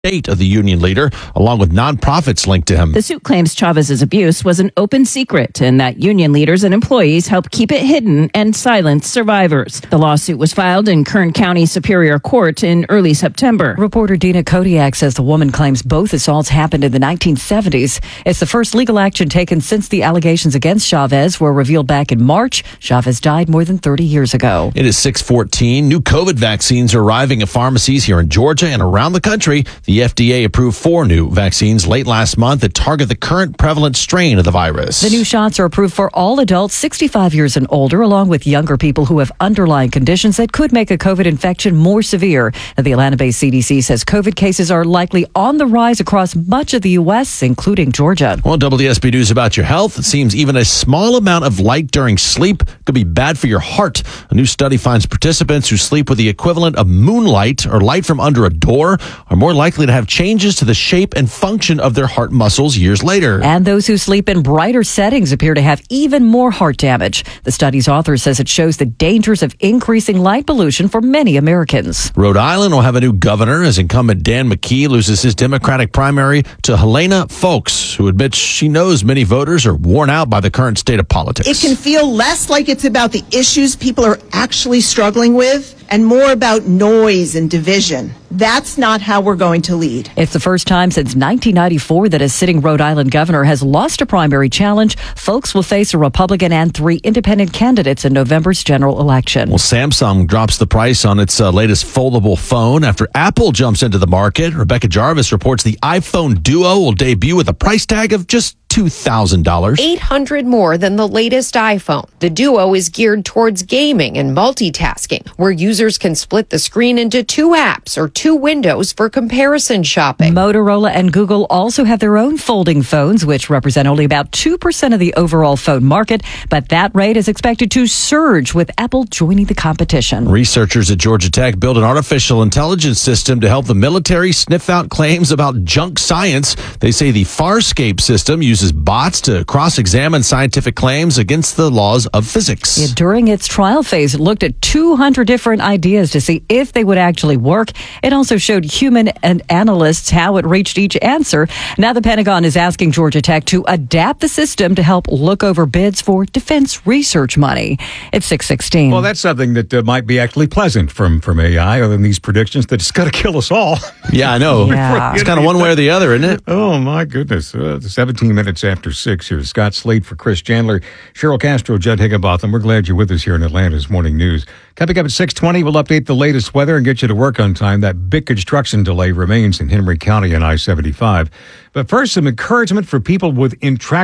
State of the union leader, along with nonprofits linked to him. The suit claims Chavez's abuse was an open secret and that union leaders and employees helped keep it hidden and silence survivors. The lawsuit was filed in Kern County Superior Court in early September. Reporter Dina Kodiak says the woman claims both assaults happened in the 1970s. It's the first legal action taken since the allegations against Chavez were revealed back in March. Chavez died more than 30 years ago. It is 6:14. New COVID vaccines are arriving at pharmacies here in Georgia and around the country. The FDA approved 4 new vaccines late last month that target the current prevalent strain of the virus. The new shots are approved for all adults 65 years and older, along with younger people who have underlying conditions that could make a COVID infection more severe. The Atlanta-based CDC says COVID cases are likely on the rise across much of the U.S., including Georgia. Well, WSB News about your health. It seems even a small amount of light during sleep could be bad for your heart. A new study finds participants who sleep with the equivalent of moonlight or light from under a door are more likely to have changes to the shape and function of their heart muscles years later. And those who sleep in brighter settings appear to have even more heart damage. The study's author says it shows the dangers of increasing light pollution for many Americans. Rhode Island will have a new governor as incumbent Dan McKee loses his Democratic primary to Helena Foulkes, who admits she knows many voters are worn out by the current state of politics. It can feel less like it's about the issues people are actually struggling with and more about noise and division. That's not how we're going to lead. It's the first time since 1994 that a sitting Rhode Island governor has lost a primary challenge. Foulkes will face a Republican and 3 independent candidates in November's general election. Well, Samsung drops the price on its latest foldable phone after Apple jumps into the market. Rebecca Jarvis reports the iPhone Duo will debut with a price tag of just $2,000. $800 more than the latest iPhone. The Duo is geared towards gaming and multitasking, where users can split the screen into 2 apps or 2 windows for comparison shopping. Motorola and Google also have their own folding phones, which represent only about 2% of the overall phone market, but that rate is expected to surge with Apple joining the competition. Researchers at Georgia Tech built an artificial intelligence system to help the military sniff out claims about junk science. They say the Farscape system uses bots to cross-examine scientific claims against the laws of physics. Yeah, during its trial phase, it looked at 200 different ideas to see if they would actually work. It also showed human and analysts how it reached each answer. Now the Pentagon is asking Georgia Tech to adapt the system to help look over bids for defense research money. It's 6:16. Well, that's something that might be actually pleasant from AI, other than these predictions that it's going to kill us all. Yeah, I know. Yeah. It's kind of one way or the other, isn't it? Oh, my goodness. 17 minutes after 6 here. Scott Slade for Chris Chandler, Cheryl Castro, Judd Higginbotham. We're glad you're with us here in Atlanta's Morning News. Coming up at 6:20, we'll update the latest weather and get you to work on time. That big construction delay remains in Henry County on I-75. But first, some encouragement for people with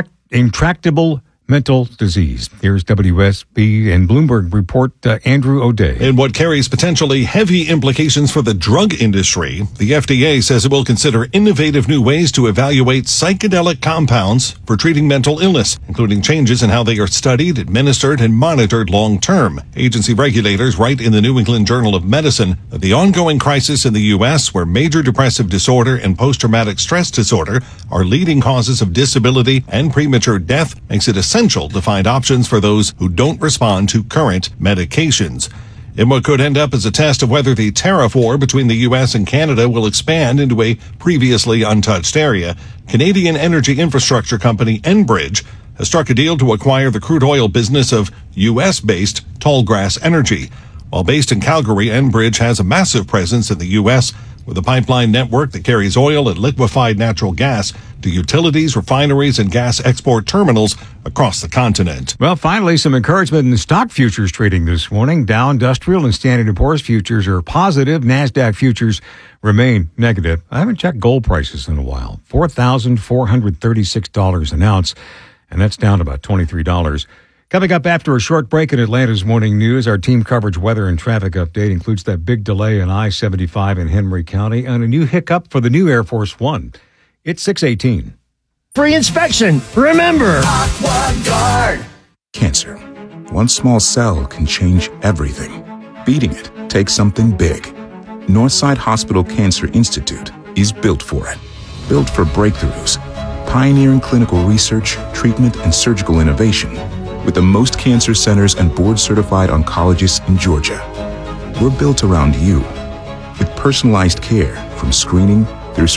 intractable mental disease. Here's WSB and Bloomberg report Andrew O'Day. In what carries potentially heavy implications for the drug industry, the FDA says it will consider innovative new ways to evaluate psychedelic compounds for treating mental illness, including changes in how they are studied, administered, and monitored long term. Agency regulators write in the New England Journal of Medicine that the ongoing crisis in the U.S., where major depressive disorder and post-traumatic stress disorder are leading causes of disability and premature death, makes it essential to find options for those who don't respond to current medications. In what could end up as a test of whether the tariff war between the U.S. and Canada will expand into a previously untouched area, Canadian energy infrastructure company Enbridge has struck a deal to acquire the crude oil business of U.S.-based Tallgrass Energy. While based in Calgary, Enbridge has a massive presence in the U.S., with a pipeline network that carries oil and liquefied natural gas to utilities, refineries, and gas export terminals across the continent. Well, finally, some encouragement in the stock futures trading this morning. Dow Industrial and Standard & Poor's futures are positive. NASDAQ futures remain negative. I haven't checked gold prices in a while. $4,436 an ounce, and that's down about $23. Coming up after a short break in Atlanta's Morning News, our team coverage weather and traffic update includes that big delay in I-75 in Henry County and a new hiccup for the new Air Force One. It's 6:18. Free inspection. Remember, AquaGuard. Cancer. One small cell can change everything. Beating it takes something big. Northside Hospital Cancer Institute is built for it. Built for breakthroughs, pioneering clinical research, treatment, and surgical innovation, with the most cancer centers and board-certified oncologists in Georgia. We're built around you, with personalized care from screening